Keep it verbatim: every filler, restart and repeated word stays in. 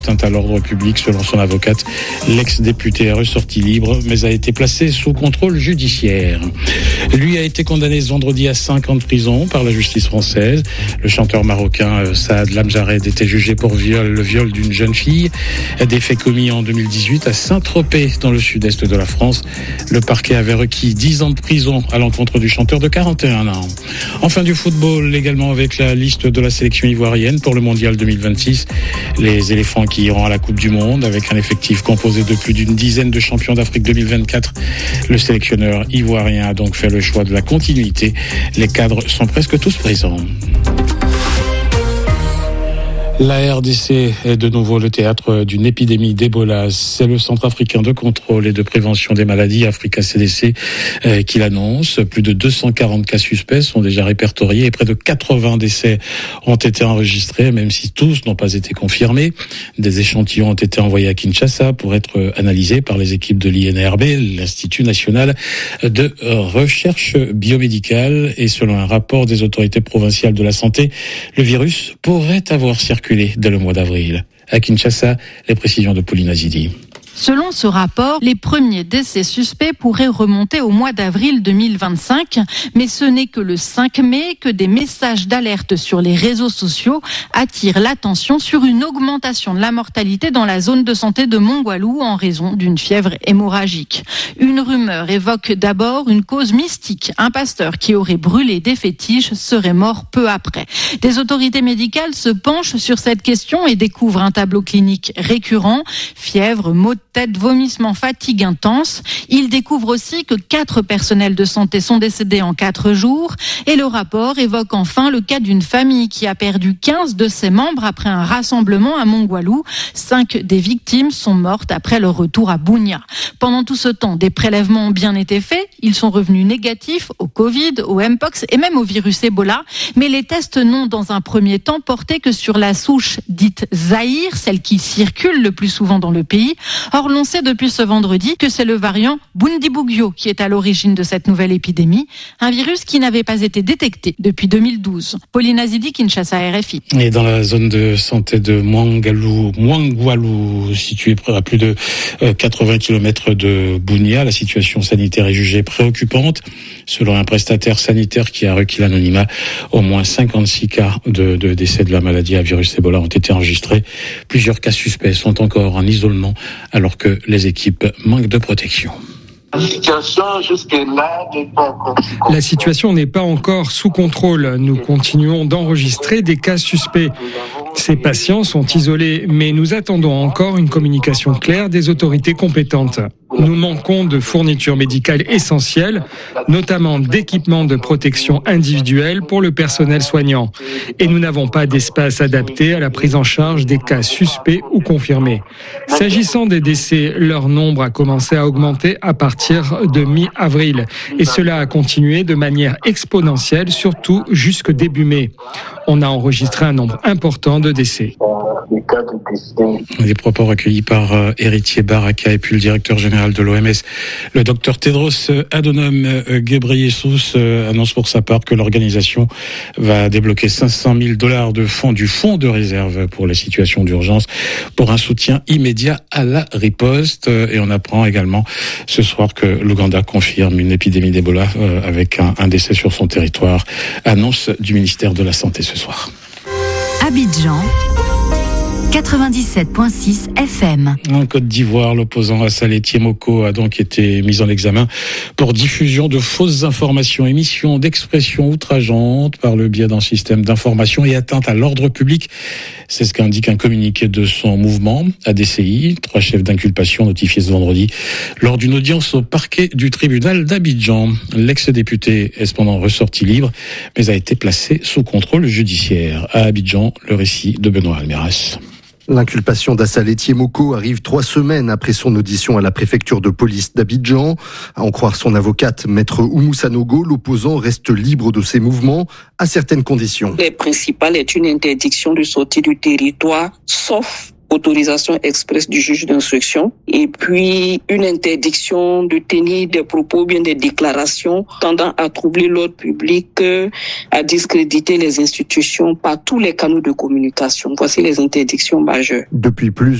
Atteinte à l'ordre public, selon son avocate, l'ex-député est ressorti libre, mais a été placé sous contrôle judiciaire. Lui a été condamné ce vendredi à cinq ans de prison par la justice française. Le chanteur marocain Saad Lamjared était jugé pour viol, le viol d'une jeune fille. Des faits commis en deux mille dix-huit à Saint-Tropez, dans le sud-est de la France. Le parquet avait requis dix ans de prison à l'encontre du chanteur de quarante et un ans. Enfin, du football, également avec la liste de la sélection ivoirienne pour le mondial deux mille vingt-six. Les éléphants qui iront à la Coupe du Monde avec un effectif composé de plus d'une dizaine de champions d'Afrique deux mille vingt-quatre. Le sélectionneur ivoirien a donc fait le choix de la continuité. Les cadres sont presque tous présents. La R D C est de nouveau le théâtre d'une épidémie d'Ebola. C'est le Centre africain de contrôle et de prévention des maladies, Africa C D C, euh, qui l'annonce. Plus de deux cent quarante cas suspects sont déjà répertoriés et près de quatre-vingts décès ont été enregistrés, même si tous n'ont pas été confirmés. Des échantillons ont été envoyés à Kinshasa pour être analysés par les équipes de l'I N R B, l'Institut national de recherche biomédicale. Et selon un rapport des autorités provinciales de la santé, le virus pourrait avoir circulé dès le mois d'avril. À Kinshasa, les précisions de Pauline Azidi. Selon ce rapport, les premiers décès suspects pourraient remonter au mois d'avril deux mille vingt-cinq, mais ce n'est que le cinq mai que des messages d'alerte sur les réseaux sociaux attirent l'attention sur une augmentation de la mortalité dans la zone de santé de Mongwalu en raison d'une fièvre hémorragique. Une rumeur évoque d'abord une cause mystique. Un pasteur qui aurait brûlé des fétiches serait mort peu après. Des autorités médicales se penchent sur cette question et découvrent un tableau clinique récurrent, fièvre, maux de tête, vomissements, fatigue intense. Il découvre aussi que quatre personnels de santé sont décédés en quatre jours. Et le rapport évoque enfin le cas d'une famille qui a perdu quinze de ses membres après un rassemblement à Mongwalu. Cinq des victimes sont mortes après leur retour à Bunia. Pendant tout ce temps, des prélèvements ont bien été faits. Ils sont revenus négatifs au Covid, au Mpox et même au virus Ebola. Mais les tests n'ont dans un premier temps porté que sur la souche dite Zaïre, celle qui circule le plus souvent dans le pays. Or, l'on sait depuis ce vendredi que c'est le variant Bundibugyo qui est à l'origine de cette nouvelle épidémie, un virus qui n'avait pas été détecté depuis deux mille douze. Pauline Azidi, Kinshasa, R F I. Et dans la zone de santé de Mongwalu, Mongwalu, située à plus de quatre-vingts kilomètres de Bunia, la situation sanitaire est jugée préoccupante. Selon un prestataire sanitaire qui a requis l'anonymat, au moins cinquante-six cas de, de décès de la maladie à virus Ebola ont été enregistrés. Plusieurs cas suspects sont encore en isolement alors que les équipes manquent de protection. La situation n'est pas encore sous contrôle. Nous continuons d'enregistrer des cas suspects. Ces patients sont isolés, mais nous attendons encore une communication claire des autorités compétentes. Nous manquons de fournitures médicales essentielles, notamment d'équipements de protection individuelle pour le personnel soignant. Et nous n'avons pas d'espace adapté à la prise en charge des cas suspects ou confirmés. S'agissant des décès, leur nombre a commencé à augmenter à partir de mi-avril. Et cela a continué de manière exponentielle, surtout jusque début mai. On a enregistré un nombre important de décès. Des propos recueillis par euh, Héritier Baraka et puis le directeur général de l'O M S. Le docteur Tedros Adhanom Ghebreyesus euh, annonce pour sa part que l'organisation va débloquer cinq cent mille dollars de fonds du fonds de réserve pour les situations d'urgence pour un soutien immédiat à la riposte. Et on apprend également ce soir que l'Ouganda confirme une épidémie d'Ebola euh, avec un, un décès sur son territoire. Annonce du ministère de la Santé ce soir. Abidjan quatre-vingt-dix-sept virgule six F M. En Côte d'Ivoire, l'opposant Assalé Thiemoko a donc été mis en examen pour diffusion de fausses informations, émission d'expressions outrageantes par le biais d'un système d'information et atteinte à l'ordre public. C'est ce qu'indique un communiqué de son mouvement, A D C I. Trois chefs d'inculpation notifiés ce vendredi lors d'une audience au parquet du tribunal d'Abidjan. L'ex-député est cependant ressorti libre, mais a été placé sous contrôle judiciaire. À Abidjan, le récit de Benoît Almeras. L'inculpation d'Assalé Thiemoko arrive trois semaines après son audition à la préfecture de police d'Abidjan. À en croire son avocate, maître Oumou Sanogo, l'opposant reste libre de ses mouvements à certaines conditions. Le principal est une interdiction de sortie du territoire, sauf autorisation expresse du juge d'instruction et puis une interdiction de tenir des propos, bien des déclarations tendant à troubler l'ordre public, à discréditer les institutions par tous les canaux de communication. Voici les interdictions majeures. Depuis plus